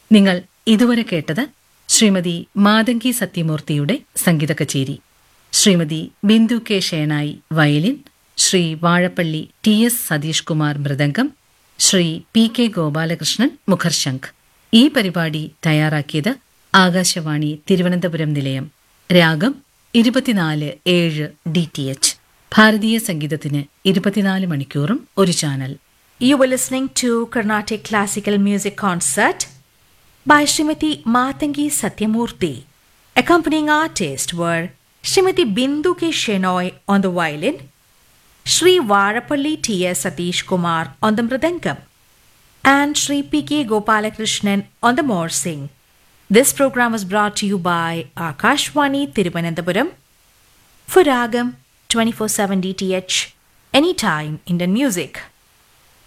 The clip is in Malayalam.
നിങ്ങൾ ഇതുവരെ കേട്ടത് ശ്രീമതി മാതങ്കി സത്യമൂർത്തിയുടെ സംഗീത കച്ചേരി. Shrimati Bindu K Shenoy violin, Shri Vazhappally T S Satheesh Kumar mridangam, Shri P K Gopalakrishnan മുഖർശംഖ്. ഈ പരിപാടി തയ്യാറാക്കിയത് ആകാശവാണി തിരുവനന്തപുരം നിലയം. രാഗം 24/7 DTH. ഭാരതീയ സംഗീതത്തിന് 24 മണിക്കൂറും ഒരു channel. You were listening to Carnatic Classical Music Concert by Srimati Matangi Satyamurthy. Accompanying artists were Srimati Bindu K. Shenoy on the violin, Sri Varapalli T. S. Satish Kumar on the mridangam, and Sri P. K. Gopalakrishnan on the morsing. This program was brought to you by Akashwani Thiruvananthapuram for Ragam 24/7 DTH, anytime Indian music.